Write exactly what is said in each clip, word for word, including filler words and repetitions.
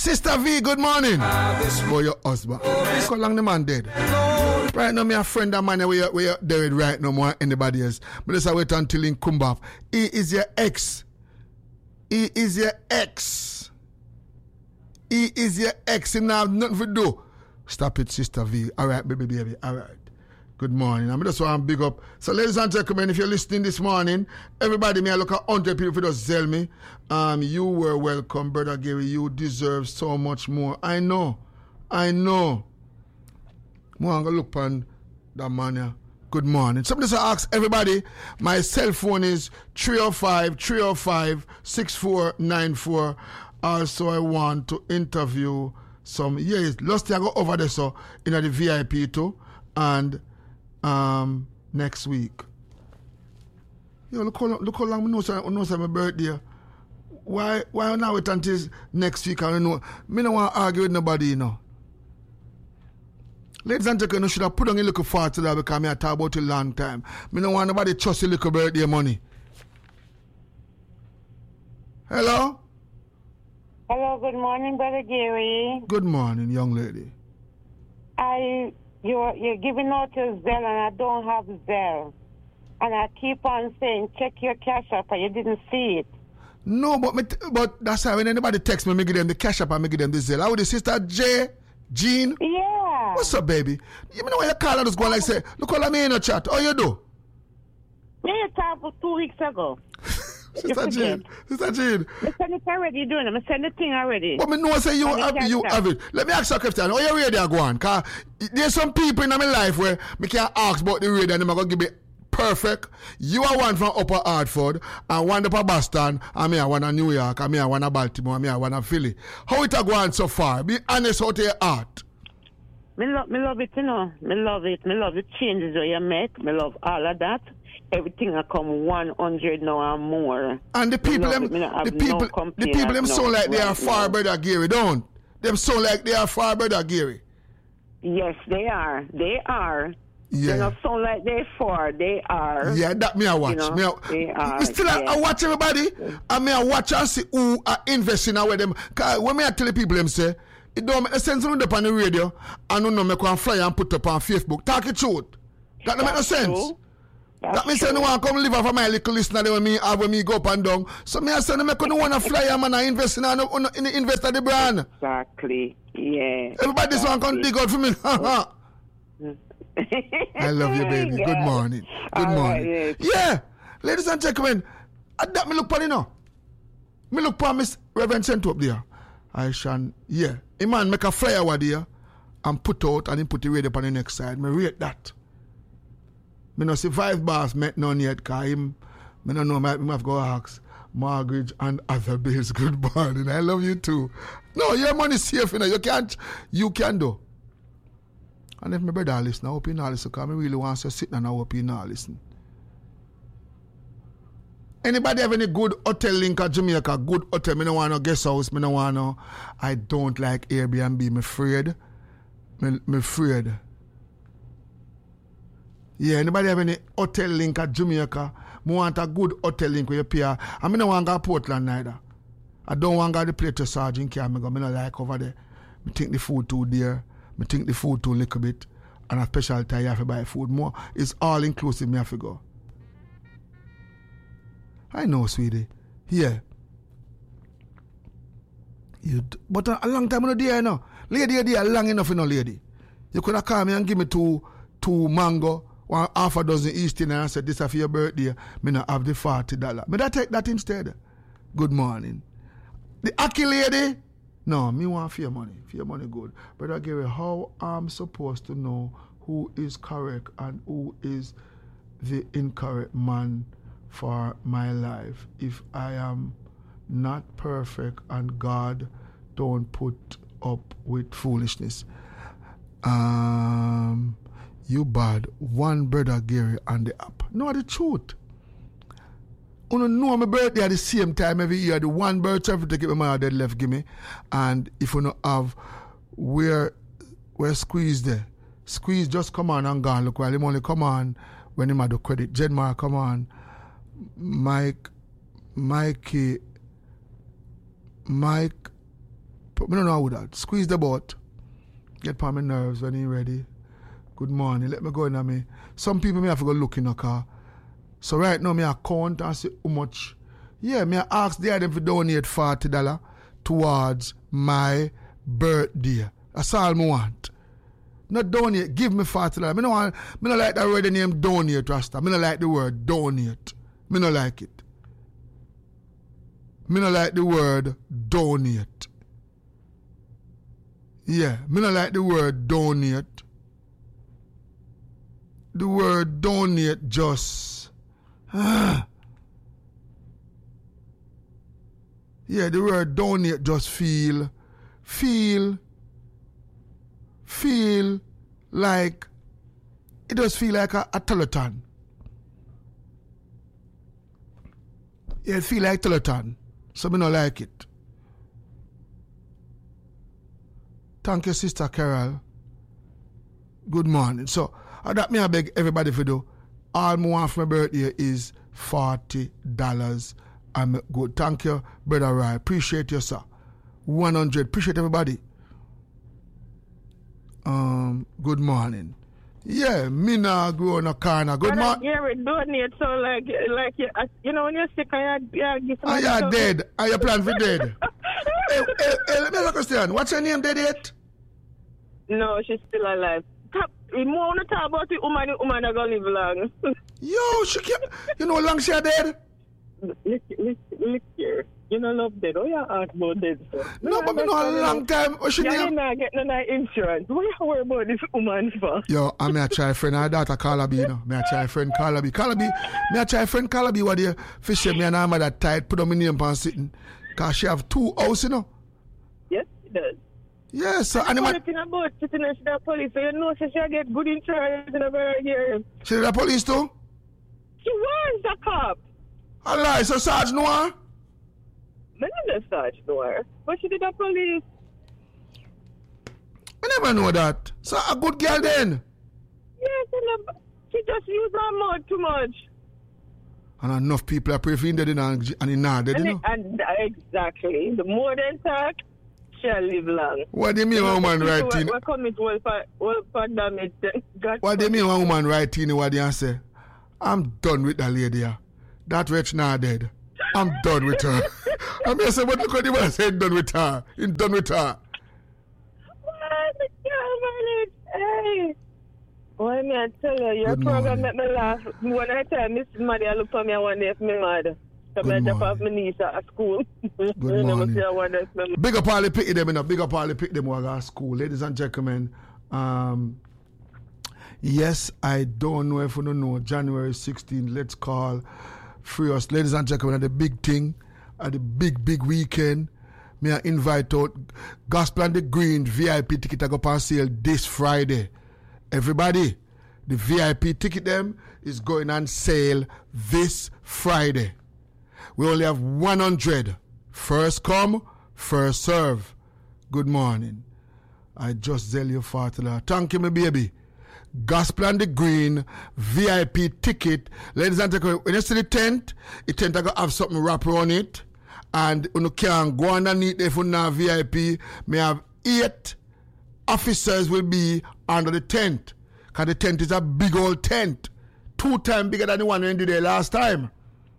Sister V, good morning. Boy, your husband. Look how long the man dead. Right now, me a friend of mine where you're dead right now more anybody else. But let's wait until he come back. He is your ex. He is your ex. He is your ex. He now have nothing to do. Stop it, Sister V. All right, baby, baby. All right. Good morning. I'm just want to big up. So, ladies and gentlemen, if you're listening this morning, everybody, may I look at one hundred people for just tell me, um, you were welcome, Brother Gary. You deserve so much more. I know. I know. I'm going to look on that man here. Good morning. Somebody just ask everybody, my cell phone is three oh five, three oh five, six four nine four. Also, I want to interview some, yes, last year I go over there, so, in the V I P too, and Um, next week. Yo, look how look how long I know say know say my birthday. Why why now wait until next week? I don't know. Me don't want to argue with nobody, you know. Ladies and gentlemen, you should have put on a little fart to that because I talk about it a long time. Me don't want nobody trust a little birthday money. Hello? Hello, good morning, Brother Gary. Good morning, young lady. I You're, you're giving out your Zelle and I don't have Zelle. And I keep on saying, check your cash app, and you didn't see it. No, but me t- but that's how when anybody text me, me give them the cash app and me give them the Zelle. How would the sister J, Jean? Yeah. What's up, baby? You know when you call and just go like say, look all I mean in the chat. How you do? Me you talked for two weeks ago. Sister Jean, Sister Jean. I send it already, you doing it. I send the thing already. But me know say you have, you have it. Let me ask you a question. How you radio go on? Because there's some people in my life where me can't ask about the radio and them going to give me perfect. You are one from Upper Hartford and one from Boston and me are one from New York and me are one from Baltimore and me are one from Philly. How it a go on so far? Be honest out of your heart. Me, lo- me love it, you know. Me love it. Me love the changes that you make. Me love all of that. Everything I come one hundred now and more. And the people them, the people, no the people them sound like they are far brother Gary, don't? Them sound like they are far brother Gary. Yes, they are. They are. Yeah. They don't sound like they far. They are. Yeah, that me I watch. You know, me I, they are. Me still yes. I, I watch everybody. Yes. And me I watch and see who are investing with them. Cause when me I tell the people them say, it don't make sense to up on the radio and no no make one flyer and put up on Facebook. Talk it truth. That don't make no sense. True. That's that means true. say no one come live off of my little listener when me have when me go up and down. So me I say no make no one a flyer man and invest in and in the invest in the brand. Exactly. Yeah. Everybody this one come dig out for me. I love you, baby. Good morning. Good All morning. right, yes. Yeah. Ladies and gentlemen, at that me look for you now. Me look for Miss Reverend Center up there. I shall, yeah. A man make a flyer over there and put out and then put the radio on the next side. Me rate that. Me no see five bars met none yet, cause him, me no know, me have to go ask Margaret and other bills. Good morning. I love you too. No, your money is safe, you know. You can't, you can do. And if my brother listen, I hope you not listen, because I really want to sit and I hope you not listen. Anybody have any good hotel link at Jamaica? Good hotel. Me no want no guest house. Me no want no. I don't like Airbnb. Me afraid. Me, me afraid. Yeah, anybody have any hotel link at Jamaica? Me want a good hotel link where you pay. I me no want to go to Portland neither. I don't want to go to the play to Sergeant Camp. Me go. Me no like over there. Me think the food too dear. Me think the food too little bit. And a special time you have to buy food more. It's all inclusive. Me have to go. I know, sweetie. Yeah. You d- but a, a long time ago, there, no. Lady, there, long enough, you know, lady. You could have called me and give me two, two mango, one half a dozen Eastern, and I said, this is for your birthday. Me not have the forty dollars. Me that take that instead. Good morning. The Aki lady? No, me want for your money. For your money, good. Brother Gary, how I'm supposed to know who is correct and who is the incorrect man for my life if I am not perfect and God don't put up with foolishness? Um, you bad one brother Gary on the app. No, the truth. You know my birthday at the same time every year. The one birth certificate my mother dead left give me, and if you don't have where where squeeze there, squeeze just come on and gone. Look while him only come on when him had the credit. Jedmar come on. Mike, Mikey, Mike, I don't know how that. Squeeze the boat. Get upon my nerves when he ready. Good morning. Let me go in on me. Some people may have to go look in the car. So right now, me I count and see how much. Yeah, me I ask the them to donate forty dollars towards my birthday. That's all I want. Not donate. Give me forty dollars. I don't want, I don't like that word the name donate, Rasta. I don't like the word donate. I don't like it. I don't like the word donate. Yeah, I don't like the word donate. The word donate just... Ah. Yeah, the word donate just feel... Feel... Feel like... It does feel like a, a telethon. Yeah, it feel like telethon. So I don't like it. Thank you, Sister Carol. Good morning. So... Uh, that me I beg everybody for do. All I want for my birthday is forty dollars. I'm good. Thank you, Brother Rai. Appreciate you, sir. one hundred. Appreciate everybody. Um, good morning. Yeah, me nah grow in a corner. Good morning. Yeah, we donate, so like, like you, you know, when you're sick, I had give somebody. Are you dead? Are you plan for dead? hey, hey, hey, let me ask a question. What's her name, dead yet? No, she's still alive. We more want to talk about the woman, the woman that gonna live long. Yo, she can't. You know how long she dead? Look, look, look here. You know, love dead. Oh, you ask about dead, sir. No, but you know a long time. Oh, she yeah, you not get no insurance. What you worry about this woman for? Yo, I'm a try friend. Her daughter Calabi, you know. Me a try friend Calabi. Calabi, me a try friend Calabi. What you fish me and her mother tight. Put on my name and sitting. Cause she have two houses, you know. Yes, she does. Yes, so and the funny thing about sitting in the police, so you know she should get good insurance in a very year. She did the police too? She was a cop. A lie, so Sarge Noir? I not the Sarge Noir, but she did the police. I never know that. So a good girl then? Yes, and she just used her mouth too much. And enough people are praying for him dead and in not dead, and you know? And exactly. The more than talk, shall live long. What do you mean one woman writing? What commit well for, well for damage? What do you mean one woman writing what you say? I'm done with that lady. That wretch now dead. I'm done with her. I mean, I said, but look what the man said, done with her. He's done with her. What? Hey. Why me I tell you, your Good program morning. make me laugh. When I tell Miss Maddie, I look for me, I wonder if me mad. So I drop off my niece at school. Good morning. Big up all the pick them, you know. Big up all the pick them who are at school. Ladies and gentlemen, um, yes, I don't know if you don't know, January sixteenth, let's call free us. Ladies and gentlemen, at the big thing, at the big, big weekend, may I invite out Gospel and the Green V I P ticket to go on sale this Friday. Everybody, the V I P ticket them is going on sale this Friday. We only have one hundred. First come, first serve. Good morning. I just tell you forty dollars. Thank you, my baby. Gospel and the Green V I P ticket. Ladies and gentlemen, when you see the tent, the tent is going to have something wrap around it. And you can go underneath if you have V I P. May have eight officers will be under the tent. Because the tent is a big old tent. Two times bigger than the one we did there last time.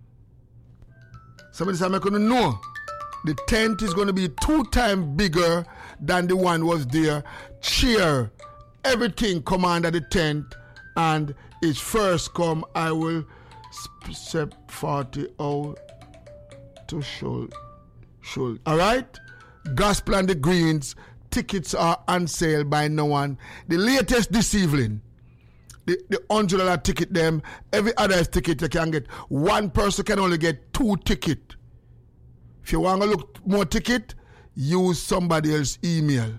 Somebody said, I'm going to know. The tent is going to be two times bigger than the one was there. Cheer. Everything come under the tent. And it's first come, I will step forty out to show. show. All right? Gospel and the Greens. Tickets are on sale by no one. The latest this evening. The, the one hundred dollars ticket them, every other ticket you can get. One person can only get two tickets. If you want to look more ticket, use somebody else's email.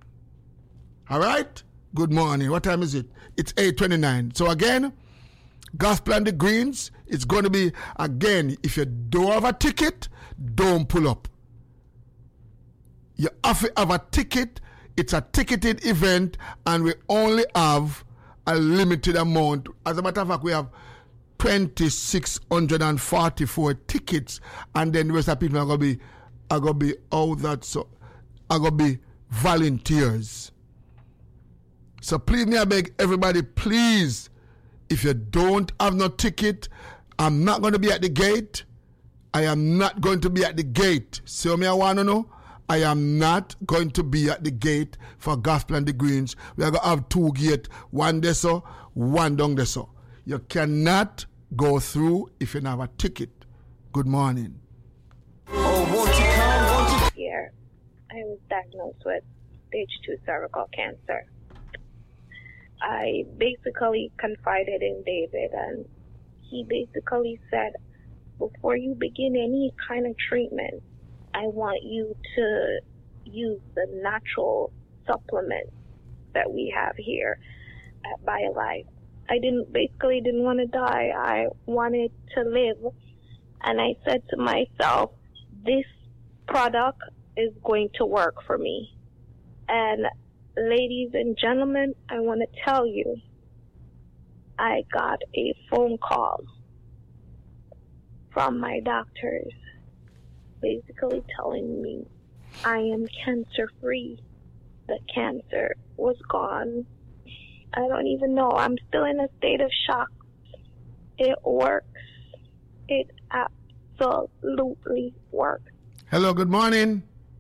All right? Good morning. What time is it? It's eight twenty-nine. So again, Gospel and the Greens, it's going to be, again, if you don't have a ticket, don't pull up. You have to have a ticket. It's a ticketed event, and we only have a limited amount. As a matter of fact, we have two thousand six hundred forty-four tickets, and then the rest of people are going to be, are going to be, oh, that's so. are going to be volunteers. So please, me I beg everybody, please, if you don't have no ticket, I'm not going to be at the gate. I am not going to be at the gate. See what me I want to know? I am not going to be at the gate for Gospel and the Greens. We are going to have two gates, one there so, one down there so. You cannot go through if you don't have a ticket. Good morning. Oh, won't you come? Won't you? Here, I was diagnosed with stage two cervical cancer. I basically confided in David, and he basically said, before you begin any kind of treatment, I want you to use the natural supplements that we have here at BioLife. I didn't basically didn't want to die. I wanted to live. And I said to myself, this product is going to work for me. And ladies and gentlemen, I want to tell you, I got a phone call from my doctors basically telling me I am cancer free. The cancer was gone. I don't even know. I'm still in a state of shock. It works. It absolutely works. Hello, good morning.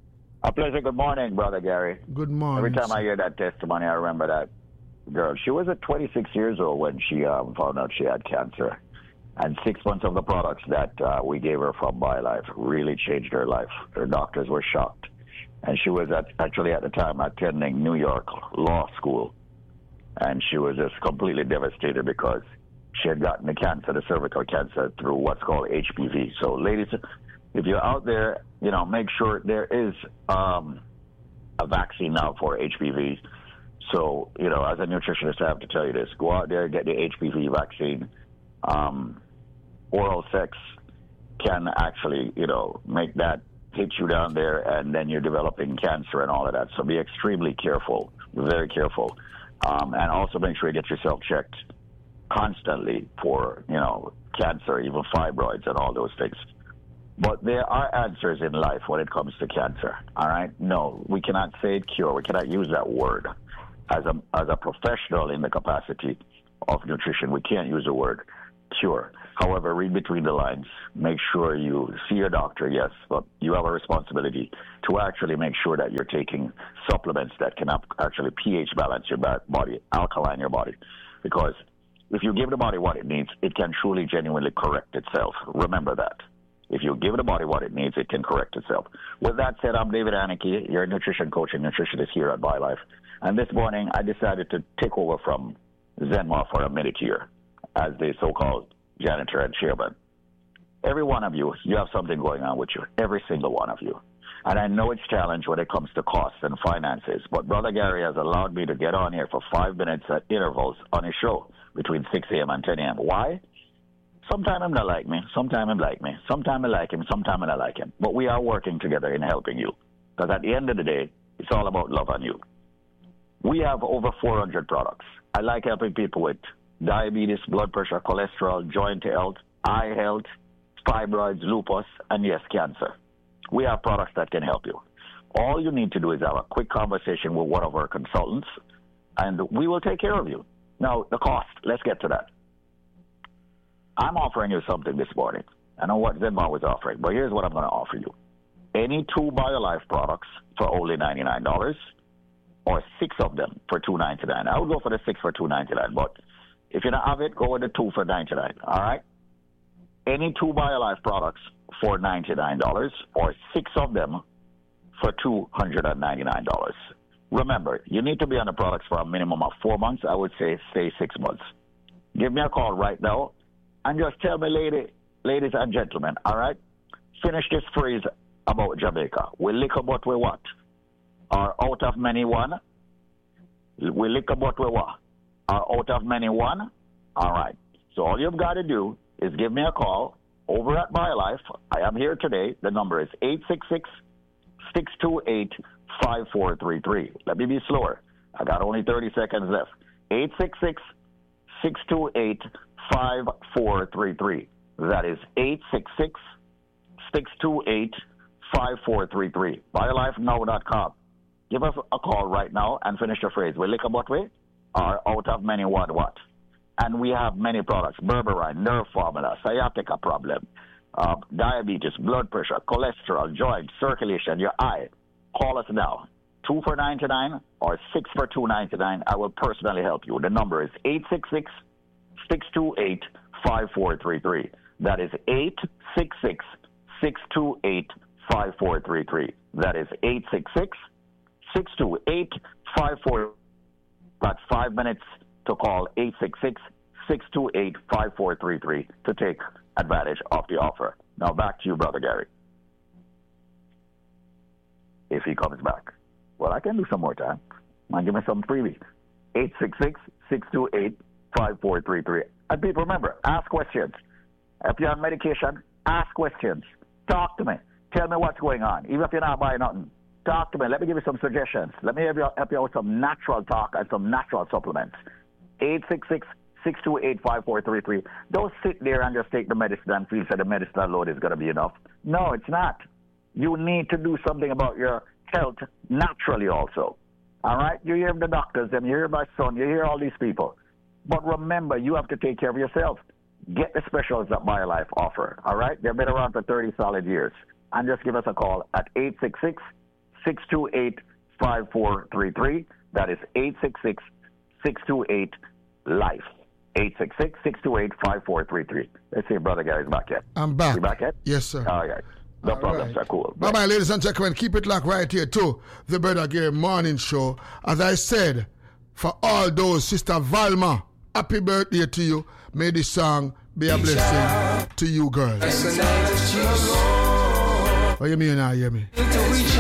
A pleasure. Good morning, Brother Gary. Good morning. Every time I hear that testimony, I remember that girl. She was at twenty-six years old when she um, found out she had cancer. And six months of the products that uh, we gave her from BioLife really changed her life. Her doctors were shocked. And she was at, actually at the time attending New York Law School. And she was just completely devastated because she had gotten the cancer, the cervical cancer, through what's called H P V. So, ladies, if you're out there, you know, make sure there is um, a vaccine now for H P V. So, you know, as a nutritionist, I have to tell you this. Go out there, get the H P V vaccine. Um, oral sex can actually, you know, make that hit you down there, and then you're developing cancer and all of that. So be extremely careful, very careful. Um, and also make sure you get yourself checked constantly for, you know, cancer, even fibroids and all those things. But there are answers in life when it comes to cancer, all right? No, we cannot say cure. We cannot use that word. As a, as a professional in the capacity of nutrition, we can't use the word cure. However, read between the lines. Make sure you see your doctor, yes, but you have a responsibility to actually make sure that you're taking supplements that can actually pH balance your body, alkaline your body. Because if you give the body what it needs, it can truly, genuinely correct itself. Remember that. If you give the body what it needs, it can correct itself. With that said, I'm David Aniki, your nutrition coach and nutritionist here at BioLife. And this morning, I decided to take over from Zenmar for a minute here as the so-called janitor and chairman. Every one of you, you have something going on with you. Every single one of you. And I know it's challenged when it comes to costs and finances, but Brother Gary has allowed me to get on here for five minutes at intervals on his show between six a.m. and ten a.m. Why? Sometimes him not like me, sometimes him like me, sometimes I like him, sometimes I not like him. But we are working together in helping you. Because at the end of the day, it's all about love on you. We have over four hundred products. I like helping people with diabetes, blood pressure, cholesterol, joint health, eye health, fibroids, lupus, and yes, cancer. We have products that can help you. All you need to do is have a quick conversation with one of our consultants, and we will take care of you. Now, the cost, let's get to that. I'm offering you something this morning. I know what Zenmar was offering, but here's what I'm going to offer you. Any two BioLife products for only ninety-nine dollars, or six of them for two ninety-nine. I would go for the six for two ninety-nine, but if you don't have it, go with the two for ninety-nine, all right? Any two BioLife products for ninety-nine dollars, or six of them for two hundred ninety-nine dollars. Remember, you need to be on the products for a minimum of four months. I would say stay six months. Give me a call right now, and just tell me, lady, ladies and gentlemen, all right? Finish this phrase about Jamaica. We lick about we what? Or out of many one? We lick about we what? Or out of many one? All right. So all you've got to do is give me a call over at BioLife. I am here today. The number is eight six six, six two eight, five four three three. Let me be slower. I got only thirty seconds left. eight six six, six two eight, five four three three. That is eight six six, six two eight, five four three three. biolife now dot com. Give us a call right now and finish the phrase. We lick about way or out of many what what. And we have many products. Berberine, nerve formula, sciatica problem, uh, diabetes, blood pressure, cholesterol, joint, circulation, your eye. Call us now. Two for ninety-nine or six for two ninety-nine. I will personally help you. The number is eight six six, six two eight, five four three three. That is eight six six, six two eight, five four three three. That is eight six six, six two eight, five four. That's five minutes to call eight six six, six two eight, five four three three to take advantage of the offer. Now back to you, Brother Gary. If he comes back. Well, I can do some more time. Man, give me some freebie. eight six six, six two eight, five four three three. And people, remember, ask questions. If you're on medication, ask questions. Talk to me. Tell me what's going on. Even if you're not buying nothing, talk to me. Let me give you some suggestions. Let me help you, help you out with some natural talk and some natural supplements. eight six six, six two eight, five four three three. Don't sit there and just take the medicine and feel that the medicine load is going to be enough. No, it's not. You need to do something about your health naturally also. All right? You hear the doctors, and you hear my son, you hear all these people. But remember, you have to take care of yourself. Get the specials that BioLife offer. All right? They've been around for thirty solid years. And just give us a call at eight six six, six two eight, five four three three. That is eight six six, six two eight, LIFE. eight six six, six two eight, five four three three. Let's see if Brother Gary's back yet. I'm back. You back yet? Yes, sir. All right. No All problem, right. sir. Cool. Bye-bye, ladies and gentlemen. Keep it locked right here to the Brother Gary Morning Show. As I said, for all those, Sister Valma, happy birthday to you. May this song be a blessing to you, girls. What you mean now, hear me?